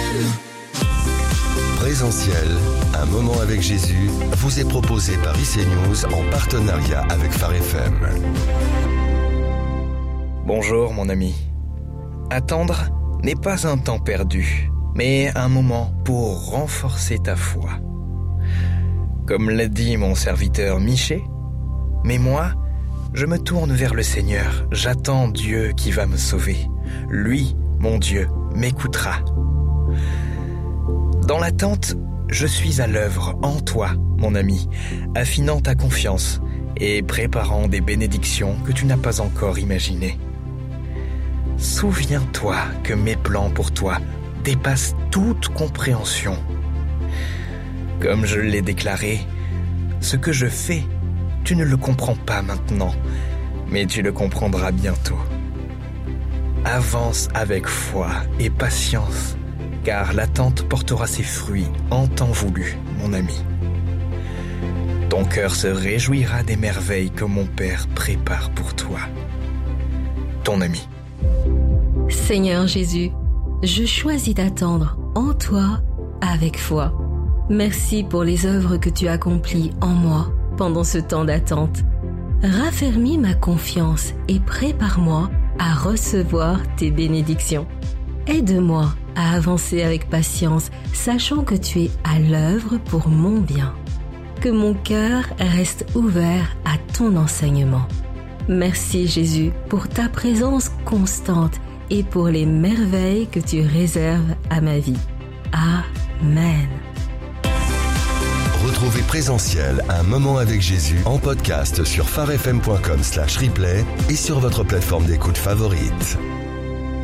Présentiel, un moment avec Jésus, vous est proposé par ICNews en partenariat avec Phare FM. Bonjour mon ami. Attendre n'est pas un temps perdu, mais un moment pour renforcer ta foi. Comme l'a dit mon serviteur Miché, mais moi, je me tourne vers le Seigneur, j'attends Dieu qui va me sauver. Lui, mon Dieu, m'écoutera. Dans l'attente, je suis à l'œuvre en toi, mon ami, affinant ta confiance et préparant des bénédictions que tu n'as pas encore imaginées. Souviens-toi que mes plans pour toi dépassent toute compréhension. Comme je l'ai déclaré, ce que je fais, tu ne le comprends pas maintenant, mais tu le comprendras bientôt. Avance avec foi et patience, car l'attente portera ses fruits en temps voulu, mon ami. Ton cœur se réjouira des merveilles que mon Père prépare pour toi. Ton ami. Seigneur Jésus, je choisis d'attendre en toi avec foi. Merci pour les œuvres que tu accomplis en moi pendant ce temps d'attente. Raffermis ma confiance et prépare-moi à recevoir tes bénédictions. Aide-moi à avancer avec patience, sachant que tu es à l'œuvre pour mon bien. Que mon cœur reste ouvert à ton enseignement. Merci Jésus pour ta présence constante et pour les merveilles que tu réserves à ma vie. Amen. Retrouvez Présentiel, un moment avec Jésus en podcast sur pharefm.com/replay et sur votre plateforme d'écoute favorite.